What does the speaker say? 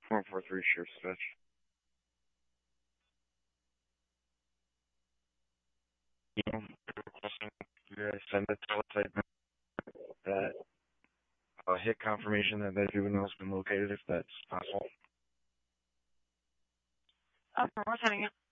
443 shift switch. Requesting you guys send a teletype that hit confirmation that that juvenile has been located, if that's possible. We're sending it.